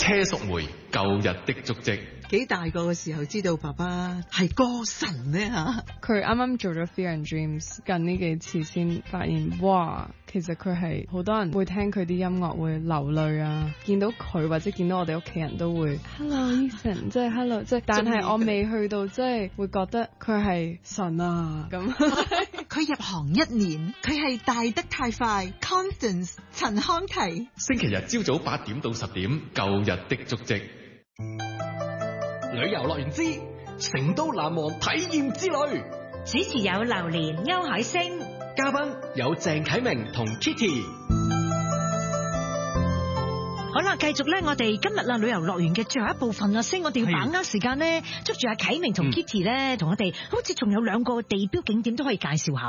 車淑梅舊日的足跡。 幾大個嘅時候知道爸爸係歌神呢嚇？ 佢啱啱做咗 Fear and Dreams，近呢幾次先發現，哇！其實佢係好多人會聽佢啲音樂會流淚啊，見到佢或者見到我哋屋企人都會 Hello Ethan， 即係 Hello， 即係，但係我未去到即係會覺得佢係神啊咁。 佢入行1年，佢係大得太快 Constance 陳康琪。 星期日朝早8點到10點，舊日的足跡。 旅遊樂園之成都難忘體驗之旅， 主持有榴蓮、歐海星， 嘉賓有鄭啟明同 Kitty。 好啦，繼續咧，我哋今日啦旅遊樂園嘅最後一部分啦，所以我哋要把握時間咧，捉住阿啟明同 Kitty 咧，同我哋好似仲有2個地標景點都可以介紹下。